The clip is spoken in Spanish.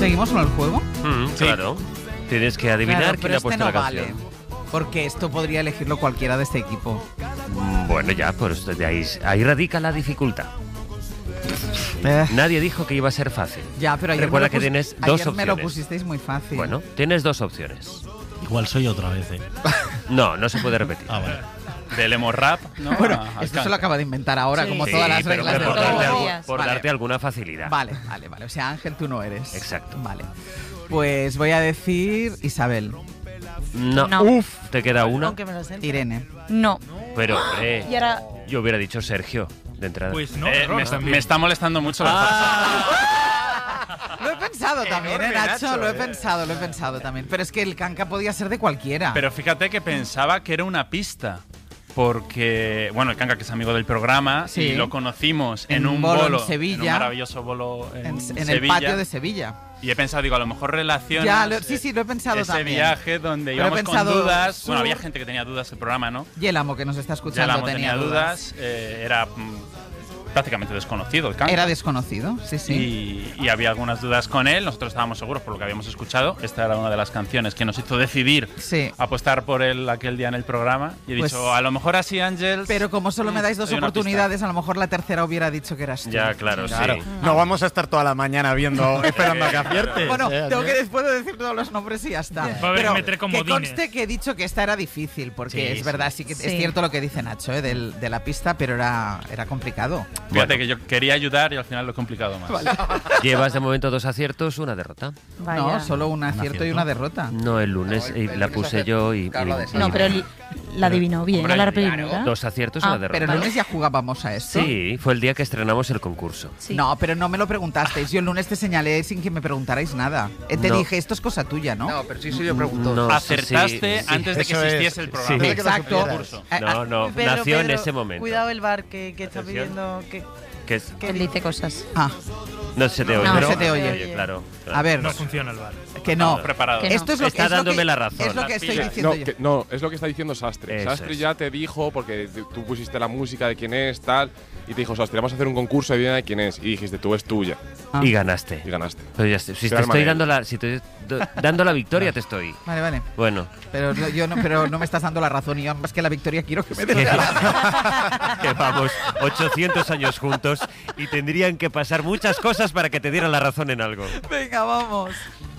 ¿Seguimos con el juego? Sí. Claro. Tienes que adivinar quién ha puesto la canción. Vale, porque esto podría elegirlo cualquiera de este equipo. Bueno, ya, pues de ahí radica la dificultad. Nadie dijo que iba a ser fácil. Ya, pero ayer recuerda que tienes dos opciones. Me lo pusisteis muy fácil. Bueno, tienes dos opciones. Igual soy otra vez, ¿eh? No se puede repetir. Ah, vale. Del emo rap, ¿no? Bueno, esto se lo acaba de inventar ahora, como todas las reglas de por darte alguna facilidad. Vale. O sea, Ángel, tú no eres. Exacto. Vale. Pues voy a decir Isabel. No. Uf, te queda una. Aunque me lo sé. Irene. No. Pero, Y ahora... yo hubiera dicho Sergio, de entrada. Pues no, me está molestando mucho Lo he pensado también, Nacho, lo he pensado también. Pero es que el canca podía ser de cualquiera. Pero fíjate que pensaba que era una pista. Porque, bueno, el canca que es amigo del programa, sí, y lo conocimos en un bolo en Sevilla, en un maravilloso bolo en el patio de Sevilla. Y he pensado, digo, a lo mejor relaciona sí, lo he pensado ese también. Viaje donde íbamos con dudas. Bueno, había gente que tenía dudas del programa, ¿no? Yelamo, que nos está escuchando, tenía dudas. Era prácticamente desconocido el canca. Era desconocido, sí. Y había algunas dudas con él. Nosotros estábamos seguros por lo que habíamos escuchado. Esta era una de las canciones que nos hizo decidir apostar por él aquel día en el programa. Y he dicho, a lo mejor así, Ángels. Pero como solo me dais dos oportunidades, a lo mejor la tercera hubiera dicho que eras tú. Ya, claro. Sí. No vamos a estar toda la mañana esperando a que acierte. Bueno, tengo que después de decir todos los nombres y ya está. Pero que conste que he dicho que esta era difícil, porque es verdad, sí que es cierto lo que dice Nacho, de la pista, pero era complicado. Fíjate que yo quería ayudar y al final lo he complicado más. Vale. Llevas de momento 2 aciertos, 1 derrota. Vaya. No, solo un acierto y una derrota. No, el lunes la puse yo y no, pero la adivinó bien, no la primera. 2 aciertos, 1 derrota. Pero el lunes ya jugábamos a esto. Sí, fue el día que estrenamos el concurso. Sí. No, pero no me lo preguntasteis. Yo el lunes te señalé sin que me preguntarais nada. Te dije, esto es cosa tuya, ¿no? No, pero sí yo pregunto. No, acertaste antes de que existiese el programa. Sí. Exacto. No, nació en ese momento. Cuidado el bar que está pidiendo que él dice cosas. No se te oye. No se te oye. Claro. A ver. No funciona el bar. Que no. Preparado. Que no. Esto es lo Está dándome la razón. Es lo que estoy diciendo yo. No, es lo que está diciendo Sastre. Eso Sastre es. ya te dijo, porque tú pusiste la música de quién es, tal, y te dijo, Sastre, vamos a hacer un concurso, adivina de quién es. Y dijiste, tú es tuya. Y ganaste. Y ganaste. Pero ya, si te estoy dando la victoria, te estoy. Vale. Bueno. Pero no me estás dando la razón y más que la victoria quiero que me des que vamos 800 años juntos y tendrían que pasar muchas cosas para que te dieran la razón en algo. Venga, vamos.